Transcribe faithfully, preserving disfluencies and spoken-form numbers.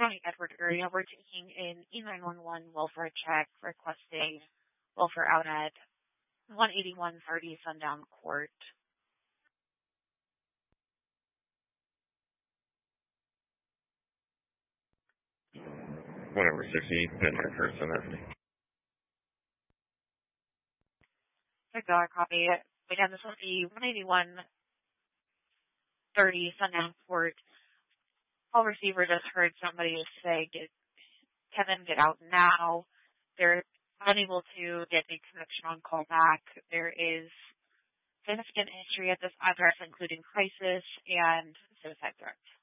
County Edward area. We're taking an E nine one one welfare check requesting welfare out at one eighty-one thirty Sundown Court. Whatever, sixty, pin my first and everything. Good God, copy. Again, this will be one eighty-one thirty Sundown Court. Call receiver just heard somebody say, get, Kevin, get out now. They're unable to get a connection on call back. There is significant history at this address, including crisis and suicide threats.